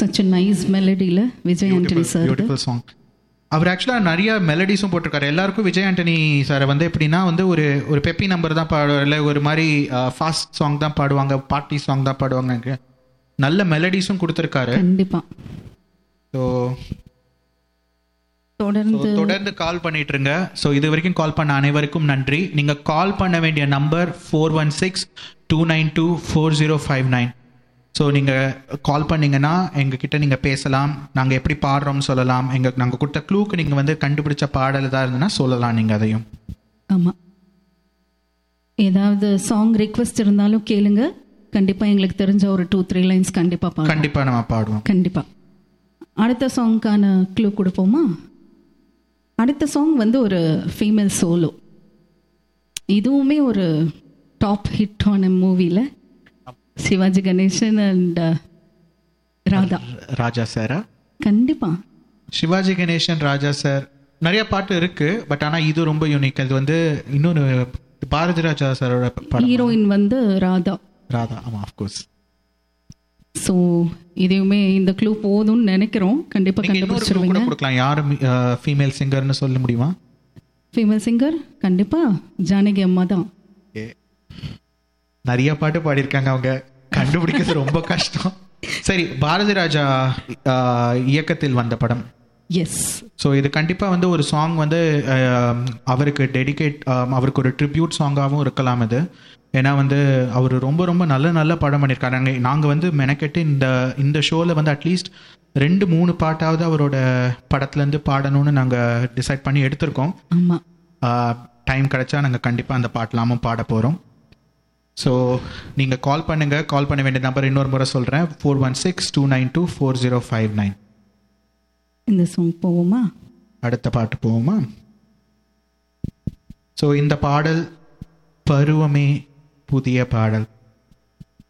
such a nice melody la Vijay Antony sir. Beautiful song. அவர் ஆக்சுவலாக நிறைய மெலடிஸும் போட்டிருக்காரு. எல்லாருக்கும் விஜய் ஆண்டனி சார் வந்து எப்படின்னா வந்து ஒரு பெப்பி நம்பர் தான் பாடுவார், இல்லை ஒரு மாதிரி ஃபாஸ்ட் சாங் தான் பாடுவாங்க, பார்ட்டி சாங் தான் பாடுவாங்க. நல்ல மெலடிஸும் கொடுத்துருக்காரு. கண்டிப்பாக. ஸோ தொடர்ந்து கால் பண்ணிட்டு இருங்க. ஸோ இது வரைக்கும் கால் பண்ண அனைவருக்கும் நன்றி. நீங்கள் கால் பண்ண வேண்டிய நம்பர் 416-292-4059. ஸோ நீங்கள் கால் பண்ணிங்கன்னா எங்ககிட்ட நீங்கள் பேசலாம், நாங்கள் எப்படி பாடுறோம்னு சொல்லலாம், நாங்கள் கொடுத்த க்ளூக்கு நீங்கள் வந்து கண்டுபிடிச்ச பாடல் தான் இருந்ததுன்னா சொல்லலாம் நீங்கள் அதையும். ஆமாம், ஏதாவது சாங் ரிக்வெஸ்ட் இருந்தாலும் கேளுங்க. கண்டிப்பாக எங்களுக்கு தெரிஞ்ச ஒரு 2-3 லைன்ஸ் கண்டிப்பாக நம்ம பாடுவோம். கண்டிப்பாக. அடுத்த சாங்க்கான க்ளூ கொடுப்போமா? அடுத்த சாங் வந்து ஒரு ஃபீமேல் சோலோ. இதுவுமே ஒரு டாப் ஹிட் ஆன மூவியில் சிவாஜி கணேசன் அண்ட் ராஜா சாரா? கண்டிப்பா சிவாஜி கணேசன், ராஜா சார் நிறைய பாட்டு இருக்கு. பட் ஆனால் இது ரொம்ப யூனிக். அது வந்து இன்னொரு பாரதி ராஜா சாரோட ஹீரோயின் வந்து ராதா. ஆமாம், ஆஃப்கோர்ஸ். ஸோ இதுவுமே இந்த க்ளூ போதும்னு நினைக்கிறோம். கண்டிப்பாக கண்டுபிடிச்சிருவீங்க. கொடுக்கலாம். யார் ஃபீமேல் சிங்கர்னு சொல்ல முடியுமா? ஃபீமேல் சிங்கர் கண்டிப்பாக ஜானகி அம்மா தான். நிறைய பாட்டு பாடியிருக்காங்க, அவங்க கண்டுபிடிக்கிறது ரொம்ப கஷ்டம். சரி, பாரதி ராஜா இயக்கத்தில் வந்த படம். எஸ். ஸோ இது கண்டிப்பாக வந்து ஒரு சாங் வந்து அவருக்கு அவருக்கு ஒரு ட்ரிபியூட் சாங்காகவும் இருக்கலாம் இது. ஏன்னா வந்து அவர் ரொம்ப ரொம்ப நல்ல படம் பண்ணியிருக்காரு. நாங்கள் வந்து மெனக்கெட்டு இந்த ஷோவில் வந்து அட்லீஸ்ட் 2-3 பாட்டாவது அவரோட படத்துலேருந்து பாடணும்னு நாங்கள் டிசைட் பண்ணி எடுத்திருக்கோம். ஆமாம், டைம் கிடைச்சா நாங்கள் கண்டிப்பாக அந்த பாட்டெல்லாமும் பாட போகிறோம். ஸோ நீங்கள் கால் பண்ணுங்கள். கால் பண்ண வேண்டிய நம்பர் இன்னொரு முறை சொல்கிறேன், 416-292-4059. இந்த சாங் போவோமா? அடுத்த பாட்டு போவோமா? ஸோ இந்த பாடல் பருவமே புதிய பாடல்.